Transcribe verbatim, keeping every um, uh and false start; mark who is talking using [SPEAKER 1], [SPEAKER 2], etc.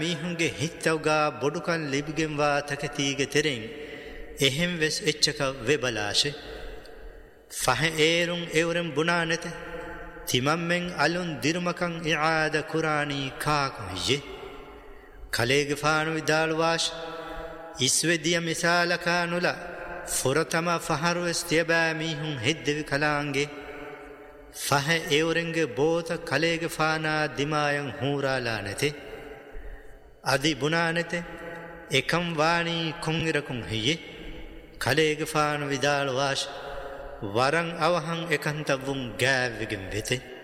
[SPEAKER 1] මීහුන්ගේ හිත්තවගා බොඩුකන් ලිබිගෙන්වා තකතිීගෙ තෙරෙන් එහෙම් වෙස් එච්චක වෙබලාශෙ ෆහ ඒරුන් එවරෙන් බුනා නැත තිමම්මෙන් අලුන් දිරුමකං ඉආද කුරාණී කාකුහියෙ කලේගෙ ෆානු විදාල්වාශ ඉස්වෙදිය මිසාලකා නුල ෆොරතම ෆහරුවෙස් තියබෑ මීහුන් හෙද්දෙවි කලාන්ගේ ෆහ එවරෙන්ගේ බෝත කලේගෙ ෆානා දිමායන් හූරාලා නැතෙ අදි බුනා නැත එකම් වාණී කොංගිරකුන් හියෙ කලේගෙ ෆානු විදාල්වාශ වරං අවහං එකන්තවුන් ගෑවිගෙන් වෙතේ